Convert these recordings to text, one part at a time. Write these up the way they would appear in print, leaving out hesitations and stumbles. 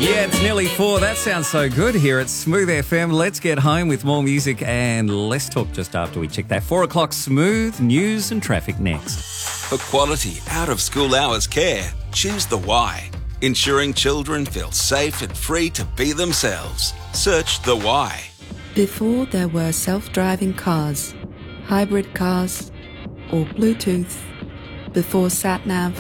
Yeah, it's nearly 4. That sounds so good here at Smooth FM. Let's get home with more music and less talk just after we check that 4 o'clock Smooth news and traffic next. For quality out-of-school hours care, choose the Y. Ensuring children feel safe and free to be themselves. Search the Y. Before there were self-driving cars, hybrid cars, or Bluetooth, before sat-nav,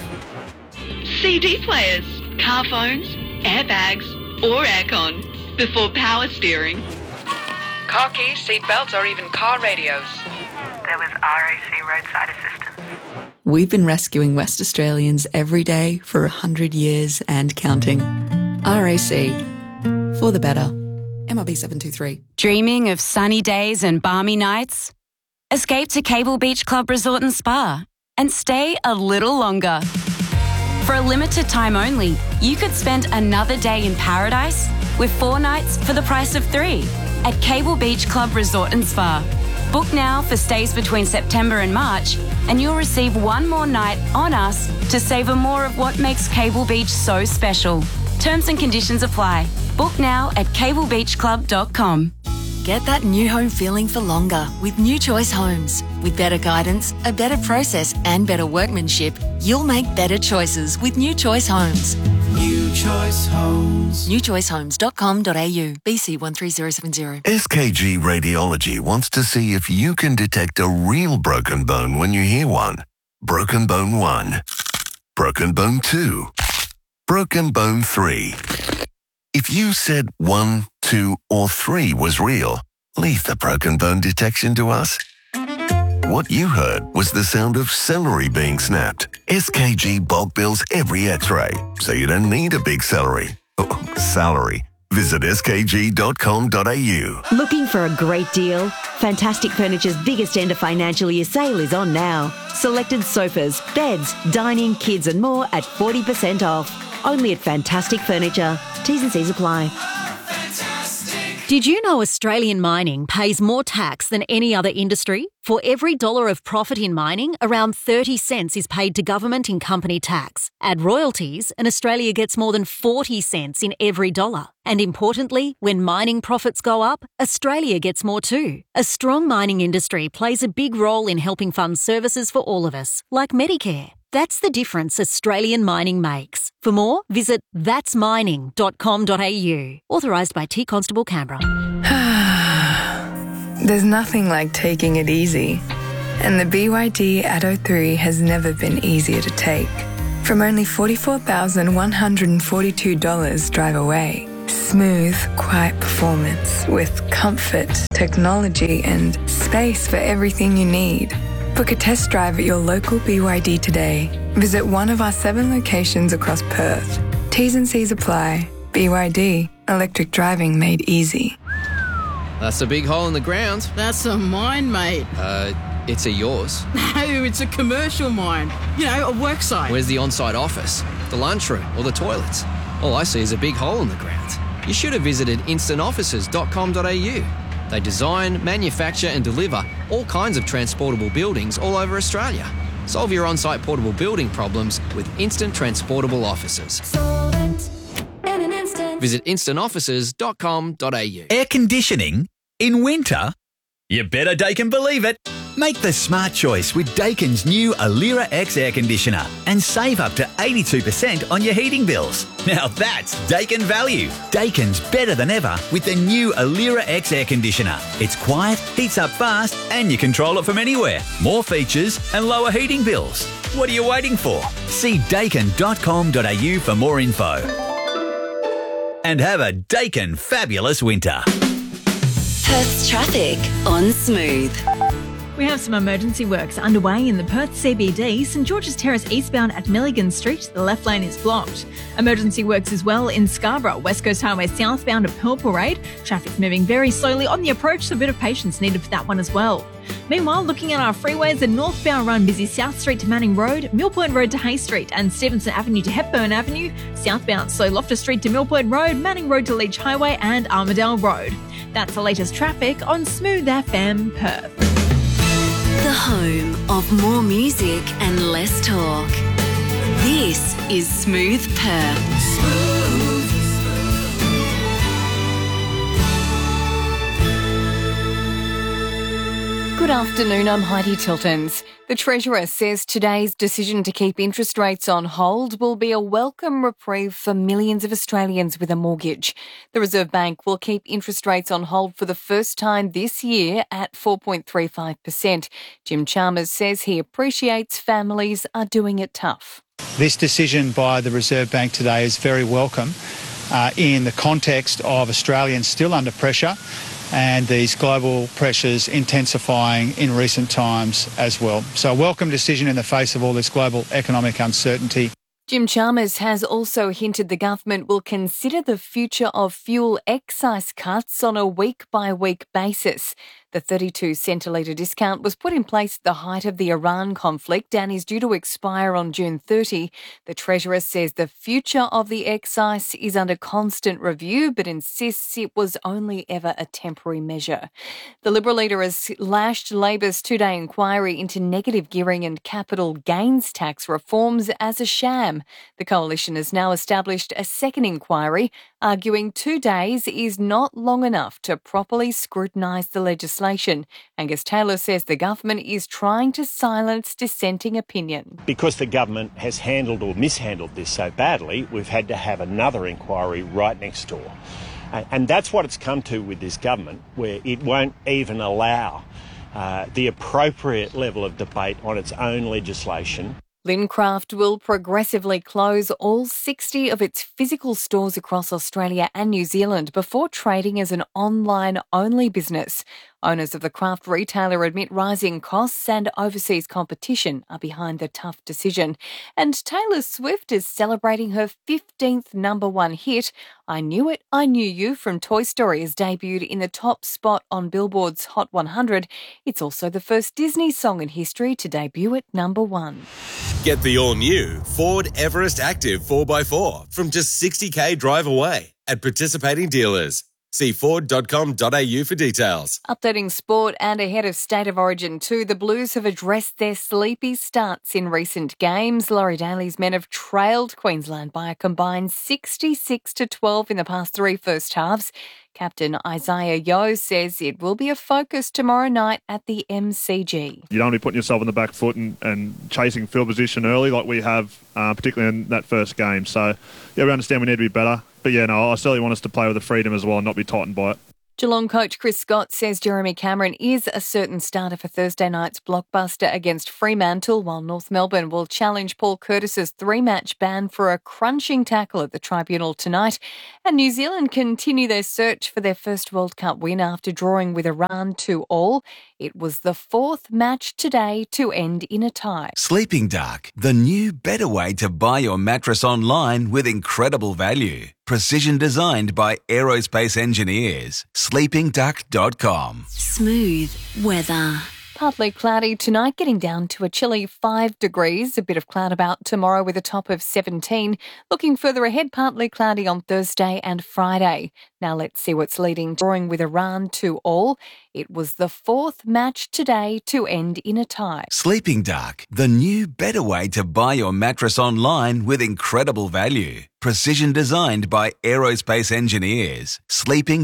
CD players, car phones, airbags, or aircon, before power steering. Car keys, seat belts, or even car radios. There was RAC roadside assistance. we've been rescuing West Australians every day for 100 years and counting. RAC. For the better. MRB 723. Dreaming of sunny days and balmy nights? Escape to Cable Beach Club Resort and Spa and stay a little longer. For a limited time only, you could spend another day in paradise with 4 nights for the price of 3 at Cable Beach Club Resort and Spa. Book now for stays between September and March, and you'll receive 1 more night on us to savour more of what makes Cable Beach so special. Terms and conditions apply. Book now at cablebeachclub.com. Get that new home feeling for longer with New Choice Homes. With better guidance, a better process and better workmanship, you'll make better choices with New Choice Homes. New Choice Homes. newchoicehomes.com.au. BC 13070. SKG Radiology wants to see if you can detect a real broken bone when you hear one. Broken bone 1. Broken bone 2. Broken bone 3. If you said 1, 2, or 3 was real, leave the broken bone detection to us. What you heard was the sound of celery being snapped. SKG bulk bills every x-ray, so you don't need a big salary. Visit skg.com.au. Looking for a great deal? Fantastic Furniture's biggest end of financial year sale is on now. Selected sofas, beds, dining, kids and more at 40% off. Only at Fantastic Furniture. T's and C's apply. Did you know Australian mining pays more tax than any other industry? For every $1 of profit in mining, around 30 cents is paid to government in company tax. Add royalties, and Australia gets more than 40 cents in every $1. And importantly, when mining profits go up, Australia gets more too. A strong mining industry plays a big role in helping fund services for all of us, like Medicare. That's the difference Australian mining makes. For more, visit thatsmining.com.au. Authorised by T Constable Canberra. There's nothing like taking it easy. And the BYD Atto 3 has never been easier to take. From only $44,142 drive away. Smooth, quiet performance with comfort, technology and space for everything you need. Book a test drive at your local BYD today. Visit one of our 7 locations across Perth. T's and C's apply. BYD. Electric driving made easy. That's a big hole in the ground. That's a mine, mate. It's a yours. No, it's a commercial mine. You know, a work site. Where's the on-site office, the lunchroom or the toilets? All I see is a big hole in the ground. You should have visited instantoffices.com.au. They design, manufacture and deliver all kinds of transportable buildings all over Australia. Solve your on-site portable building problems with Instant Transportable Offices. Visit instantoffices.com.au. Air conditioning in winter? You better Daikin believe it. Make the smart choice with Daikin's new Alira X air conditioner and save up to 82% on your heating bills. Now that's Daikin value. Daikin's better than ever with the new Alira X air conditioner. It's quiet, heats up fast, and you control it from anywhere. More features and lower heating bills. What are you waiting for? See Daikin.com.au for more info. And have a Daikin fabulous winter. Perth's traffic on Smooth. We have some emergency works underway in the Perth CBD, St George's Terrace eastbound at Milligan Street. The left lane is blocked. Emergency works as well in Scarborough, West Coast Highway southbound at Pearl Parade. Traffic's moving very slowly on the approach, so a bit of patience needed for that one as well. Meanwhile, looking at our freeways, the northbound run busy South Street to Manning Road, Mill Point Road to Hay Street and Stevenson Avenue to Hepburn Avenue. Southbound slow Loftus Street to Mill Point Road, Manning Road to Leach Highway and Armadale Road. That's the latest traffic on Smooth FM Perth. The home of more music and less talk. This is Smooth Perth. Smooth. afternoon, I'm Heidi Tiltons. The Treasurer says today's decision to keep interest rates on hold will be a welcome reprieve for millions of Australians with a mortgage. The Reserve Bank will keep interest rates on hold for the first time this year at 4.35%. Jim Chalmers says he appreciates families are doing it tough. This decision by the Reserve Bank today is very welcome in the context of Australians still under pressure and these global pressures intensifying in recent times as well. So a welcome decision in the face of all this global economic uncertainty. Jim Chalmers has also hinted the government will consider the future of fuel excise cuts on a week-by-week basis. The 32-cent a litre discount was put in place at the height of the Iran conflict and is due to expire on June 30. The Treasurer says the future of the excise is under constant review but insists it was only ever a temporary measure. The Liberal leader has lashed Labor's two-day inquiry into negative gearing and capital gains tax reforms as a sham. The coalition has now established a second inquiry, arguing 2 days is not long enough to properly scrutinise the legislation. Angus Taylor says the government is trying to silence dissenting opinion. Because the government has handled or mishandled this so badly, we've had to have another inquiry right next door. And that's what it's come to with this government, where it won't even allow the appropriate level of debate on its own legislation. Lincraft will progressively close all 60 of its physical stores across Australia and New Zealand before trading as an online-only business. Owners of the craft retailer admit rising costs and overseas competition are behind the tough decision. And Taylor Swift is celebrating her 15th number one hit. I Knew It, I Knew You from Toy Story has debuted in the top spot on Billboard's Hot 100. It's also the first Disney song in history to debut at number one. Get the all-new Ford Everest Active 4x4 from just $60,000 drive away at participating dealers. See Ford.com.au for details. Updating sport and ahead of State of Origin 2, the Blues have addressed their sleepy starts in recent games. Laurie Daly's men have trailed Queensland by a combined 66-12 in the past three first halves. Captain Isaiah Yeo says it will be a focus tomorrow night at the MCG. You don't want to be putting yourself on the back foot and chasing field position early like we have, particularly in that first game. So, yeah, we understand we need to be better. But, yeah, no, I certainly want us to play with the freedom as well and not be tightened by it. Geelong coach Chris Scott says Jeremy Cameron is a certain starter for Thursday night's blockbuster against Fremantle, while North Melbourne will challenge Paul Curtis's three-match ban for a crunching tackle at the tribunal tonight. And New Zealand continue their search for their first World Cup win after drawing with Iran 2-2. It was the fourth match today to end in a tie. Sleeping Dark, the new better way to buy your mattress online with incredible value. Precision designed by aerospace engineers. sleepingduck.com. Smooth weather. Partly cloudy tonight, getting down to a chilly 5 degrees. A bit of cloud about tomorrow with a top of 17. Looking further ahead, partly cloudy on Thursday and Friday. Now let's see what's leading. Drawing with Iran 2-2. It was the fourth match today to end in a tie. Sleeping Dark, the new better way to buy your mattress online with incredible value. Precision designed by aerospace engineers. Sleeping